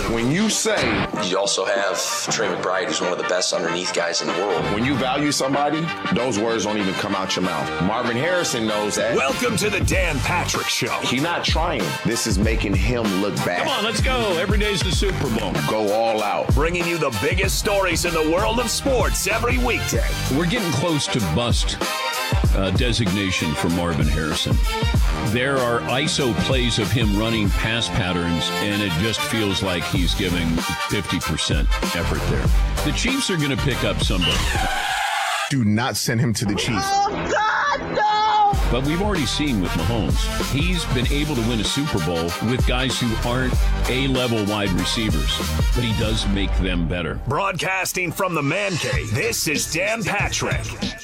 When you say... You also have Trey McBride, who's one of the best underneath guys in the world. When you value somebody, those words don't even come out your mouth. Marvin Harrison knows that. Welcome to the Dan Patrick Show. He's not trying. This is making him look bad. Come on, let's go. Every day's the Super Bowl. Go all out. Bringing you the biggest stories in the world of sports every weekday. We're getting close to bust designation for Marvin Harrison. There are ISO plays of him running pass patterns, and it just feels like he's giving 50% effort there. The Chiefs are going to pick up somebody. Do not send him to the Chiefs. Oh, God, no! But we've already seen with Mahomes, he's been able to win a Super Bowl with guys who aren't A-level wide receivers, but he does make them better. Broadcasting from the Man Cave, this is Dan Patrick.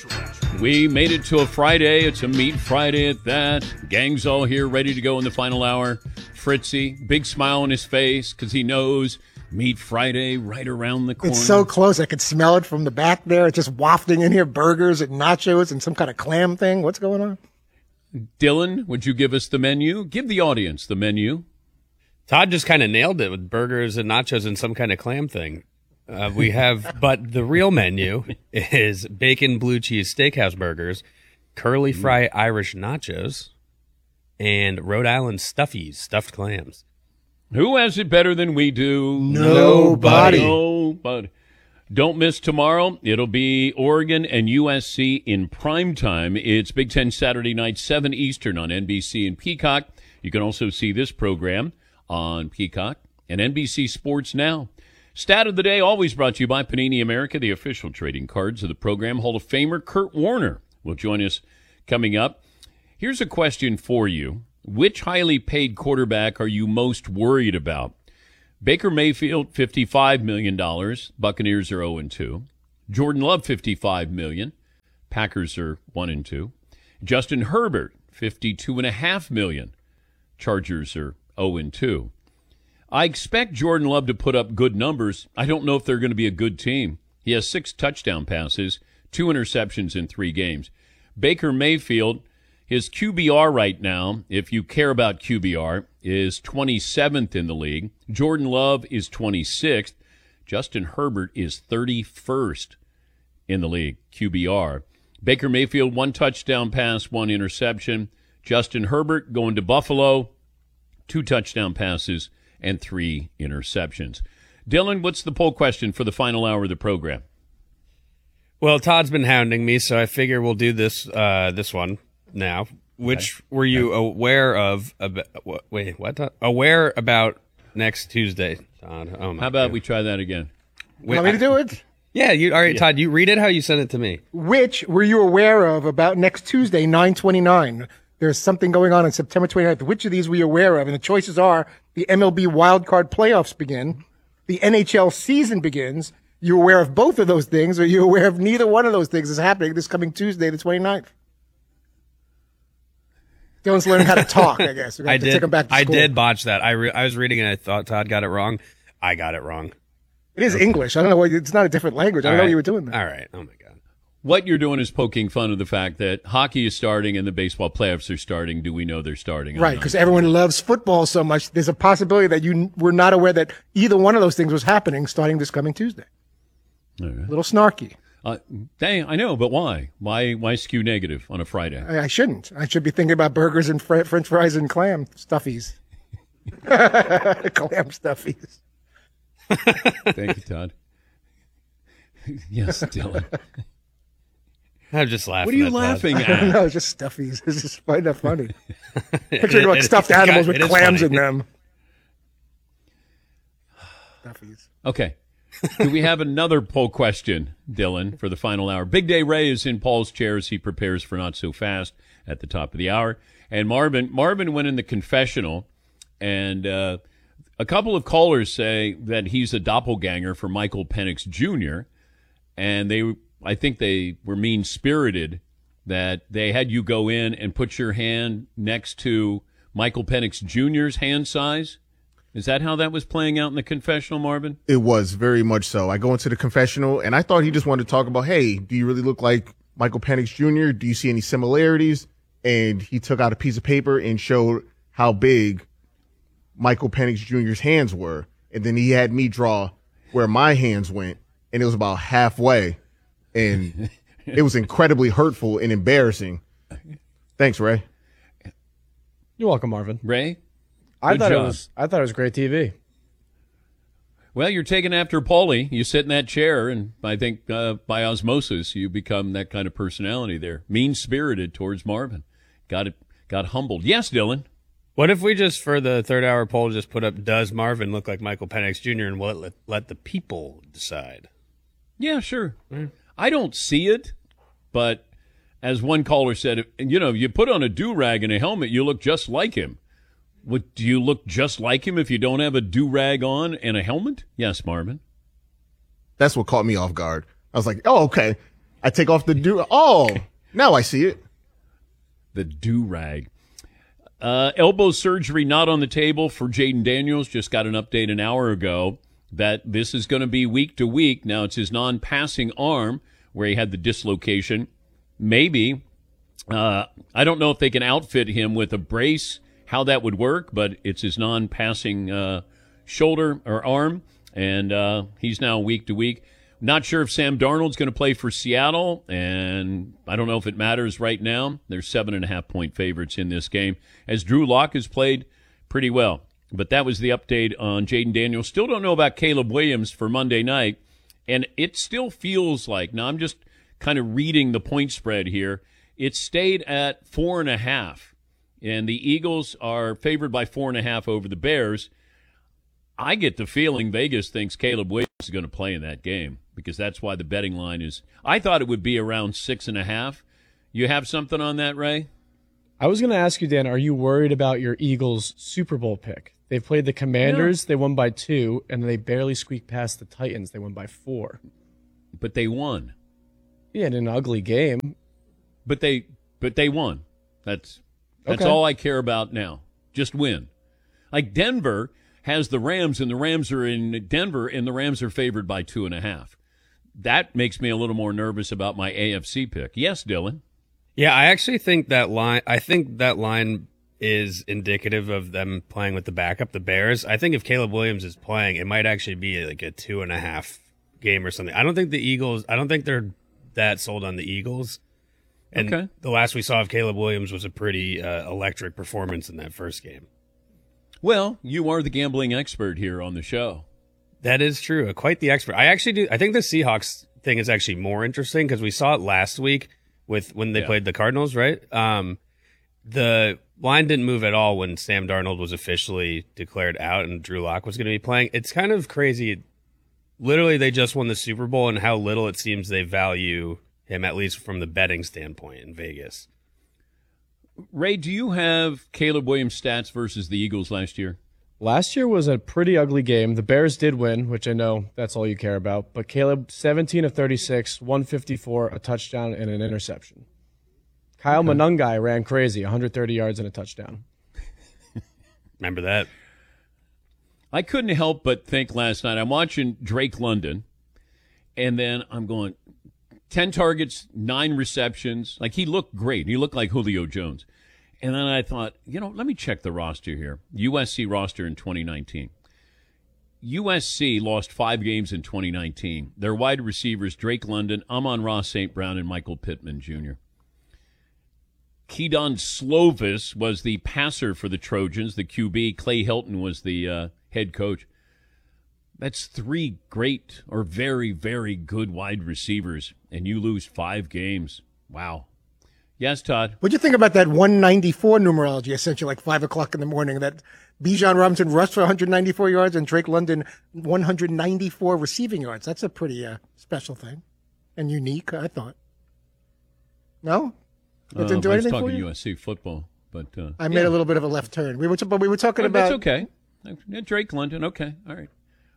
We made it to a Friday. It's a Meat Friday at that. Gang's all here, ready to go in the final hour. Fritzy, big smile on his face because he knows Meat Friday right around the corner. It's so close. I could smell it from the back there. It's just wafting in here. Burgers and nachos and some kind of clam thing. What's going on? Dylan, would you give us the menu? Give the audience the menu. Todd just kind of nailed it with burgers and nachos and some kind of clam thing. We have, but the real menu is bacon blue cheese steakhouse burgers, curly fry Irish nachos, and Rhode Island stuffies, stuffed clams. Who has it better than we do? Nobody. Nobody. Don't miss tomorrow. It'll be Oregon and USC in prime time. It's Big Ten Saturday night, 7 Eastern on NBC and Peacock. You can also see this program on Peacock and NBC Sports Now. Stat of the day, always brought to you by Panini America, the official trading cards of the program. Hall of Famer Kurt Warner will join us coming up. Here's a question for you. Which highly paid quarterback are you most worried about? Baker Mayfield, $55 million. Buccaneers are 0-2. Jordan Love, $55 million. Packers are 1-2. Justin Herbert, $52.5 million. Chargers are 0-2. I expect Jordan Love to put up good numbers. I don't know if they're going to be a good team. He has 6 touchdown passes, 2 interceptions in 3 games. Baker Mayfield, his QBR right now, if you care about QBR, is 27th in the league. Jordan Love is 26th. Justin Herbert is 31st in the league, QBR. Baker Mayfield, 1 touchdown pass, 1 interception. Justin Herbert going to Buffalo, 2 touchdown passes, and 3 interceptions. Dylan, what's the poll question for the final hour of the program? Well, Todd's been hounding me, so I figure we'll do this one now. Which were you aware of? Wait, what? Aware about next Tuesday, Todd? Oh my! How about we try that again? Want me to do it? Yeah, you. All right, Todd. You read it how you sent it to me. Which were you aware of about next Tuesday, 9/29? There's something going on September 29th. Which of these were you aware of? And the choices are the MLB wildcard playoffs begin, the NHL season begins. You aware of both of those things, or you aware of neither one of those things is happening this coming Tuesday, the 29th? Dylan's learning how to talk, I guess. I did. Take him back to school. I did botch that. I was reading and I thought Todd got it wrong. I got it wrong. It is English. I don't know why. It's not a different language. I don't know what you were doing there. All right. Oh, my God. What you're doing is poking fun of the fact that hockey is starting and the baseball playoffs are starting. Do we know they're starting? Right, because everyone loves football so much. There's a possibility that you were not aware that either one of those things was happening starting this coming Tuesday. All right. A little snarky. Dang, I know, but why? Why skew negative on a Friday? I shouldn't. I should be thinking about burgers and French fries and clam stuffies. Clam stuffies. Thank you, Todd. Yes, Dylan. I'm just laughing. What are you laughing at? I don't know, just stuffies. It's just find that funny. Picturing like stuffed animals with clams in them. Stuffies. Okay. Do we have another poll question, Dylan, for the final hour? Big Day Ray is in Paul's chair as he prepares for Not So Fast at the top of the hour. And Marvin went in the confessional, and a couple of callers say that he's a doppelganger for Michael Penix Jr., and I think they were mean-spirited that they had you go in and put your hand next to Michael Penix Jr.'s hand size. Is that how that was playing out in the confessional, Marvin? It was, very much so. I go into the confessional, and I thought he just wanted to talk about, hey, do you really look like Michael Penix Jr.? Do you see any similarities? And he took out a piece of paper and showed how big Michael Penix Jr.'s hands were. and then he had me draw where my hands went, and it was about halfway, and it was incredibly hurtful and embarrassing. Thanks, Ray. You're welcome, Marvin. Ray? I Good thought job. it was great TV. Well, you're taking after Paulie. You sit in that chair, and I think by osmosis, you become that kind of personality there. Mean-spirited towards Marvin. Got humbled. Yes, Dylan? What if we just, for the third hour poll, just put up, does Marvin look like Michael Penix Jr., and let the people decide? Yeah, sure. I don't see it, but as one caller said, you put on a do-rag and a helmet, you look just like him. Do you look just like him if you don't have a do-rag on and a helmet? Yes, Marvin. That's what caught me off guard. I was like, oh, okay. I take off the do. Oh, now I see it. The do-rag. Elbow surgery not on the table for Jaden Daniels. Just got an update an hour ago that this is going to be week to week. Now, it's his non-passing arm where he had the dislocation. Maybe. I don't know if they can outfit him with a brace, how that would work, but it's his non-passing shoulder or arm, and he's now week to week. Not sure if Sam Darnold's going to play for Seattle, and I don't know if it matters right now. They're 7.5-point favorites in this game, as Drew Lock has played pretty well. But that was the update on Jaden Daniels. Still don't know about Caleb Williams for Monday night, and it still feels like, now I'm just kind of reading the point spread here, it stayed at 4.5. And the Eagles are favored by 4.5 over the Bears. I get the feeling Vegas thinks Caleb Williams is going to play in that game because that's why the betting line is. I thought it would be around 6.5. You have something on that, Ray? I was going to ask you, Dan, are you worried about your Eagles Super Bowl pick? They've played the Commanders. They won by 2, and they barely squeaked past the Titans. They won by 4. But they won. Yeah, in an ugly game. But they won. That's Okay. all I care about now. Just win. Like Denver has the Rams, and the Rams are in Denver, and the Rams are favored by 2.5. That makes me a little more nervous about my AFC pick. Yes, Dylan? Yeah, I actually think that line is indicative of them playing with the backup, the Bears. I think if Caleb Williams is playing, it might actually be like a 2.5 game or something. I don't think they're that sold on the Eagles. And Okay. the last we saw of Caleb Williams was a pretty electric performance in that first game. Well, you are the gambling expert here on the show. That is true. Quite the expert. I think the Seahawks thing is actually more interesting because we saw it last week when they played the Cardinals, right? The line didn't move at all when Sam Darnold was officially declared out and Drew Lock was going to be playing. It's kind of crazy. Literally, they just won the Super Bowl and how little it seems they value him, at least from the betting standpoint in Vegas. Ray, do you have Caleb Williams' stats versus the Eagles last year? Last year was a pretty ugly game. The Bears did win, which I know that's all you care about. But Caleb, 17 of 36, 154, a touchdown, and an interception. Kyle Monangai ran crazy, 130 yards and a touchdown. Remember that? I couldn't help but think last night, I'm watching Drake London, and then I'm going, 10 targets, 9 receptions. Like, he looked great. He looked like Julio Jones. And then I thought, let me check the roster here. USC roster in 2019. USC lost 5 games in 2019. Their wide receivers, Drake London, Amon-Ra St. Brown, and Michael Pittman Jr. Keydon Slovis was the passer for the Trojans. The QB, Clay Helton, was the head coach. That's 3 great or very, very good wide receivers, and you lose 5 games. Wow. Yes, Todd? What'd you think about that 194 numerology I sent you like 5 o'clock in the morning? That Bijan Robinson rushed for 194 yards and Drake London 194 receiving yards. That's a pretty special thing and unique, I thought. No? That didn't do I was anything for talking you? USC football, but I made a little bit of a left turn. We were talking about. That's okay. Yeah, Drake London. Okay, all right.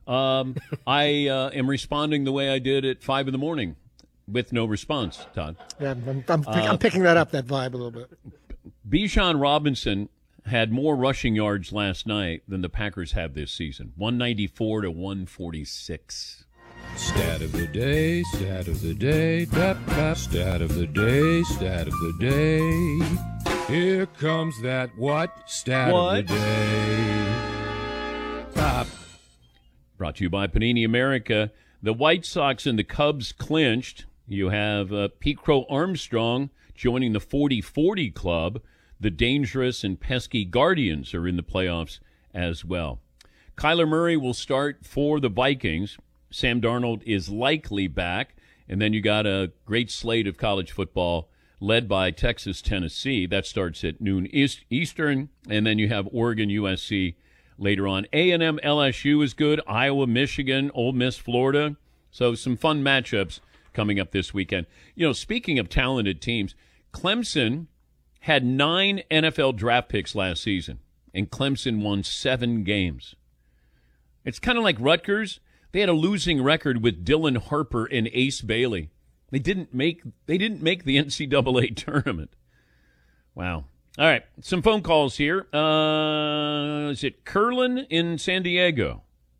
I am responding the way I did at 5 in the morning with no response, Todd. Yeah, I'm picking that up, that vibe a little bit. Bijan Robinson had more rushing yards last night than the Packers have this season, 194 to 146. Stat of the day, stat of the day, stat of the day, stat of the day. Here comes that what? Stat of the day. Brought to you by Panini America. The White Sox and the Cubs clinched. You have Pete Crow Armstrong joining the 40-40 club. The dangerous and pesky Guardians are in the playoffs as well. Kyler Murray will start for the Vikings. Sam Darnold is likely back. And then you got a great slate of college football led by Texas, Tennessee. That starts at noon Eastern. And then you have Oregon, USC later on. A&M, LSU is good. Iowa, Michigan, Ole Miss, Florida. So some fun matchups coming up this weekend. You know, speaking of talented teams, Clemson had 9 NFL draft picks last season, and Clemson won 7 games. It's kind of like Rutgers. They had a losing record with Dylan Harper and Ace Bailey. They didn't make the NCAA tournament. Wow. All right, some phone calls here. Is it Curlin in San Diego?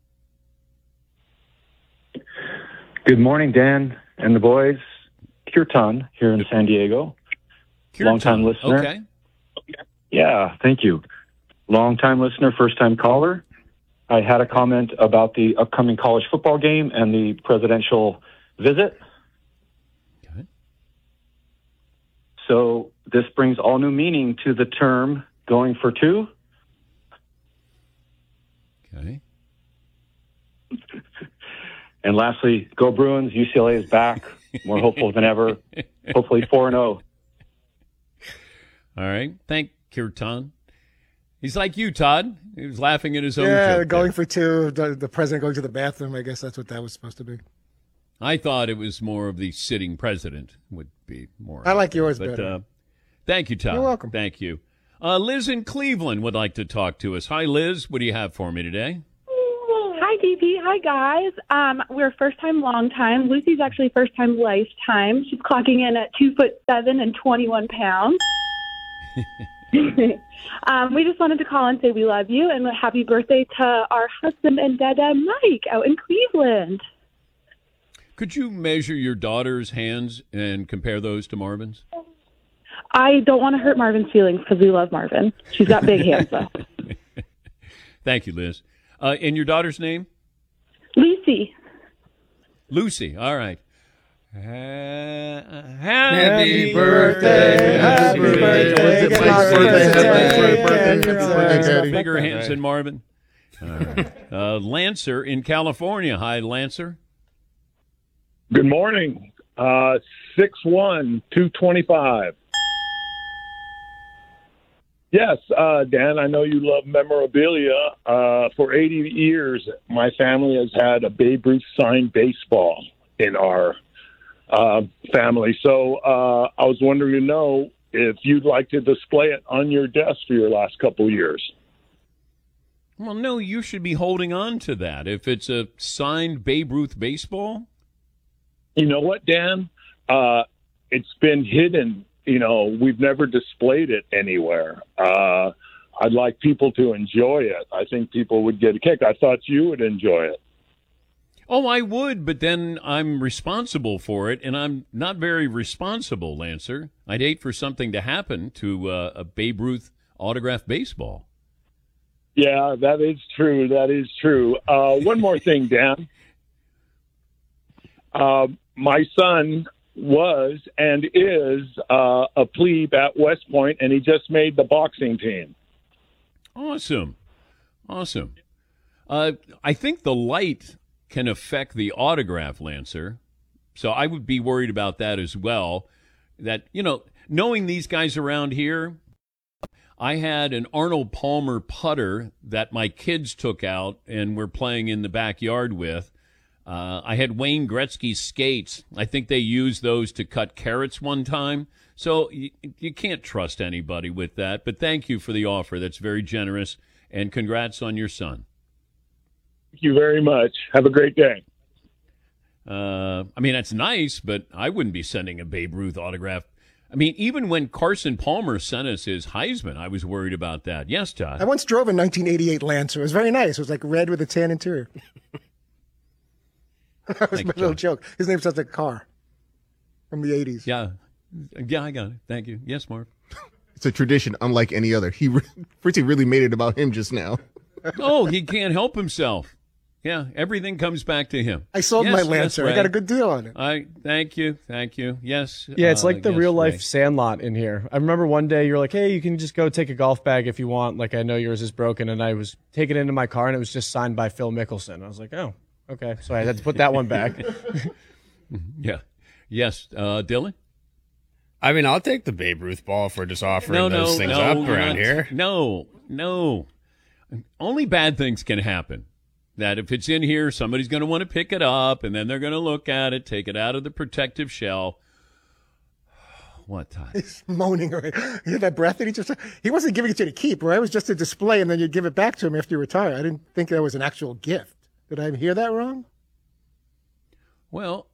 Good morning, Dan and the boys. Kirtan here in San Diego. Long-time listener. Okay. Yeah, thank you. Long-time listener, first-time caller. I had a comment about the upcoming college football game and the presidential visit. Okay. So this brings all new meaning to the term going for two. Okay. And lastly, go Bruins. UCLA is back. More hopeful than ever. Hopefully 4-0. All right. Thank Kirtan. He's like you, Todd. He was laughing at his own Yeah, joke going there. for two. The president going to the bathroom. I guess that's what that was supposed to be. I thought it was more of the sitting president would be more. I like yours but, better. Thank you, Todd. You're welcome. Thank you. Liz in Cleveland would like to talk to us. Hi, Liz. What do you have for me today? Hi, DP. Hi, guys. We're first time, long time. Lucy's actually first time, lifetime. She's clocking in at 2'7" and 21 pounds. We just wanted to call and say we love you and happy birthday to our husband and dada Mike out in Cleveland. Could you measure your daughter's hands and compare those to Marvin's? I don't want to hurt Marvin's feelings because we love Marvin. She's got big hands, though. Thank you, Liz. And your daughter's name? Lucy. Lucy. All right. Happy birthday. Happy birthday. Bigger hands than Marvin. All right. Lancer in California. Hi, Lancer. Good morning. 6'1", 225. Yes, Dan, I know you love memorabilia. For 80 years, my family has had a Babe Ruth signed baseball in our family. So I was wondering to know if you'd like to display it on your desk for your last couple years. Well, no, you should be holding on to that. If it's a signed Babe Ruth baseball. You know what, Dan? It's been hidden. You know, we've never displayed it anywhere. I'd like people to enjoy it. I think people would get a kick. I thought you would enjoy it. Oh, I would, but then I'm responsible for it, and I'm not very responsible, Lancer. I'd hate for something to happen to a Babe Ruth autographed baseball. Yeah, that is true. That is true. One more thing, Dan. My son was and is a plebe at West Point, and he just made the boxing team. Awesome. Awesome. I think the light can affect the autograph, Lancer. So I would be worried about that as well. That, you know, knowing these guys around here, I had an Arnold Palmer putter that my kids took out and were playing in the backyard with. I had Wayne Gretzky's skates. I think they used those to cut carrots one time. So you can't trust anybody with that. But thank you for the offer. That's very generous. And congrats on your son. Thank you very much. Have a great day. I mean, that's nice, but I wouldn't be sending a Babe Ruth autograph. I mean, even when Carson Palmer sent us his Heisman, I was worried about that. Yes, Todd? I once drove a 1988 Lancer. It was very nice. It was like red with a tan interior. That was my little joke. His name sounds like a car from the 80s. Yeah. Yeah, I got it. Thank you. Yes, Mark. It's a tradition unlike any other. Fritzy really made it about him just now. Oh, he can't help himself. Yeah, everything comes back to him. I sold my Lancer. I got a good deal on it. Thank you. Yes. Yeah, it's like the yes, real life Ray. Sandlot in here. I remember one day you're like, hey, you can just go take a golf bag if you want. Like, I know yours is broken. And I was taking it into my car, and it was just signed by Phil Mickelson. I was like, oh, okay. So I had to put that one back. Yeah. Yes. Dylan? I mean, I'll take the Babe Ruth ball if we're just offering those things up around here. No. Only bad things can happen. That if it's in here, somebody's going to want to pick it up, and then they're going to look at it, take it out of the protective shell. What time? He's moaning. You hear that breath that he just... He wasn't giving it to you to keep, right? It was just a display, and then you'd give it back to him after you retire. I didn't think that was an actual gift. Did I hear that wrong? Well,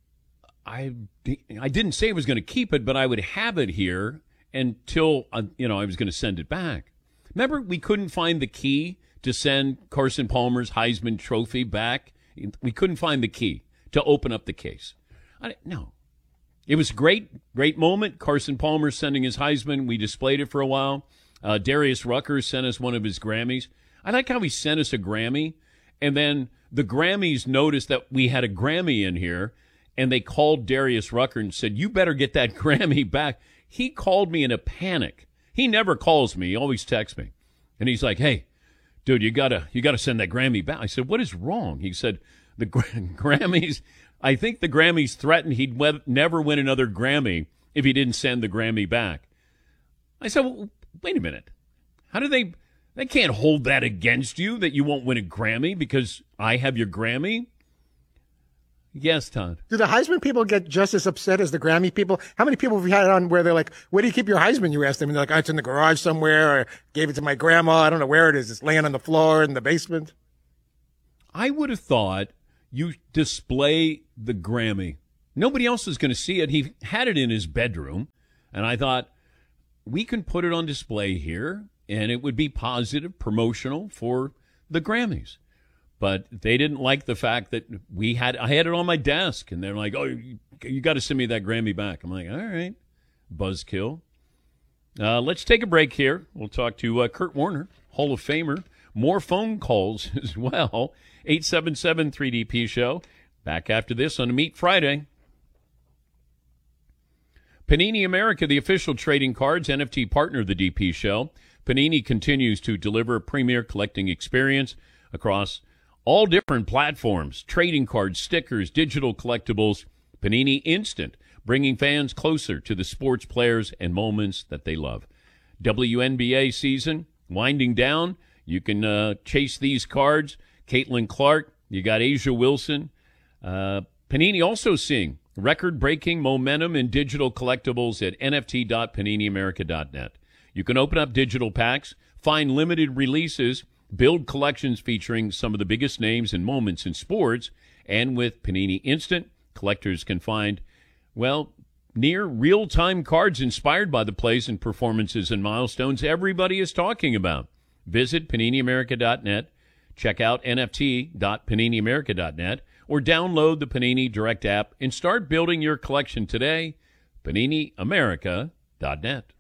I didn't say I was going to keep it, but I would have it here until, I was going to send it back. Remember, we couldn't find the key to send Carson Palmer's Heisman Trophy back. We couldn't find the key to open up the case. No. It was a great moment. Carson Palmer sending his Heisman. We displayed it for a while. Darius Rucker sent us one of his Grammys. I like how he sent us a Grammy, and then the Grammys noticed that we had a Grammy in here, and they called Darius Rucker and said, you better get that Grammy back. He called me in a panic. He never calls me. He always texts me. And he's like, hey, dude, you gotta send that Grammy back. I said, what is wrong? He said, the Grammys, I think the Grammys threatened he'd never win another Grammy if he didn't send the Grammy back. I said, well, wait a minute. How do they can't hold that against you that you won't win a Grammy because I have your Grammy? Yes, Todd. Do the Heisman people get just as upset as the Grammy people? How many people have you had on where they're like, where do you keep your Heisman? You ask them, and they're like, oh, it's in the garage somewhere, or gave it to my grandma. I don't know where it is. It's laying on the floor in the basement. I would have thought you display the Grammy. Nobody else is going to see it. He had it in his bedroom, and I thought, we can put it on display here, and it would be positive, promotional for the Grammys. But they didn't like the fact that I had it on my desk, and they're like, oh, you got to send me that Grammy back. I'm like, all right, buzzkill. Let's take a break here. We'll talk to Kurt Warner, Hall of Famer. More phone calls as well. 877-3DP-SHOW. Back after this on Meet Friday. Panini America, the official trading cards NFT partner of the DP Show. Panini continues to deliver a premier collecting experience across all different platforms, trading cards, stickers, digital collectibles. Panini Instant, bringing fans closer to the sports players and moments that they love. WNBA season winding down. You can chase these cards. Caitlin Clark, you got Asia Wilson. Panini also seeing record-breaking momentum in digital collectibles at nft.paniniamerica.net. You can open up digital packs, find limited releases, build collections featuring some of the biggest names and moments in sports, and with Panini Instant, collectors can find, near real-time cards inspired by the plays and performances and milestones everybody is talking about. Visit PaniniAmerica.net, check out NFT.PaniniAmerica.net, or download the Panini Direct app and start building your collection today. PaniniAmerica.net.